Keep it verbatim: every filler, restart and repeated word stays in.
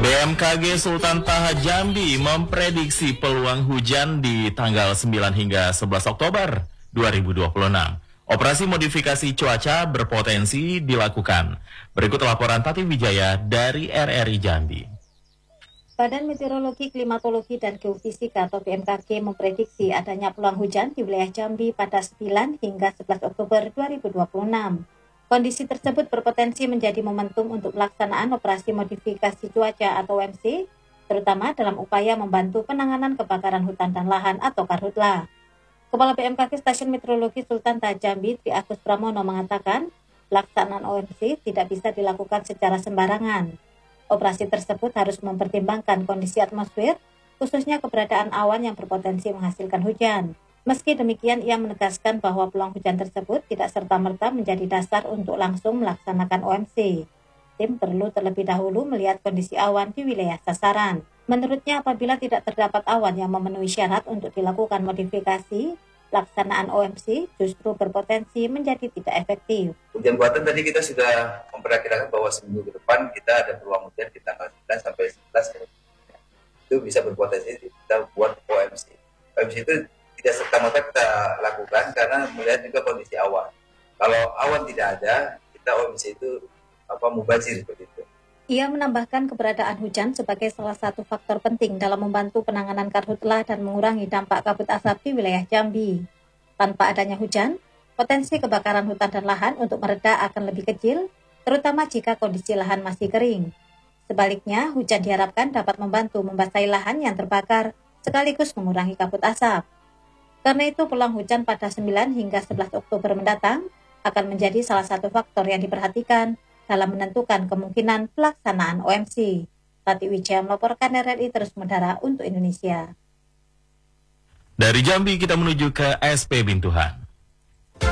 B M K G Sultan Taha Jambi memprediksi peluang hujan di tanggal sembilan hingga sebelas Oktober dua ribu dua puluh enam. Operasi modifikasi cuaca berpotensi dilakukan. Berikut laporan Tati Wijaya dari R R I Jambi. Badan Meteorologi, Klimatologi, dan Geofisika atau B M K G memprediksi adanya peluang hujan di wilayah Jambi pada sembilan hingga sebelas Oktober dua ribu dua puluh enam. Kondisi tersebut berpotensi menjadi momentum untuk pelaksanaan operasi modifikasi cuaca atau O M C, terutama dalam upaya membantu penanganan kebakaran hutan dan lahan atau Karhutla. Kepala B M K G Stasiun Meteorologi Sultan Taha Jambi, Tri Agus Pramono mengatakan, pelaksanaan O M C tidak bisa dilakukan secara sembarangan. Operasi tersebut harus mempertimbangkan kondisi atmosfer, khususnya keberadaan awan yang berpotensi menghasilkan hujan. Meski demikian, ia menegaskan bahwa peluang hujan tersebut tidak serta-merta menjadi dasar untuk langsung melaksanakan O M C. Tim perlu terlebih dahulu melihat kondisi awan di wilayah sasaran. Menurutnya, apabila tidak terdapat awan yang memenuhi syarat untuk dilakukan modifikasi, pelaksanaan O M C justru berpotensi menjadi tidak efektif. Hujan buatan tadi kita sudah memperkirakan bahwa seminggu ke depan kita ada peluang hujan di tanggal sembilan sampai sebelas. Itu bisa berpotensi kita buat O M C. O M C itu tidak serta-merta kita lakukan karena melihat juga kondisi awan. Kalau awan tidak ada, kita O M C itu apa mubazir seperti itu. Ia menambahkan keberadaan hujan sebagai salah satu faktor penting dalam membantu penanganan karhutlah dan mengurangi dampak kabut asap di wilayah Jambi. Tanpa adanya hujan, potensi kebakaran hutan dan lahan untuk mereda akan lebih kecil, terutama jika kondisi lahan masih kering. Sebaliknya, hujan diharapkan dapat membantu membasahi lahan yang terbakar sekaligus mengurangi kabut asap. Karena itu, peluang hujan pada sembilan hingga sebelas Oktober mendatang akan menjadi salah satu faktor yang diperhatikan dalam menentukan kemungkinan pelaksanaan O M C. Tati Wijaya melaporkan R R I Terus Mendara untuk Indonesia. Dari Jambi kita menuju ke S P Bintuhan.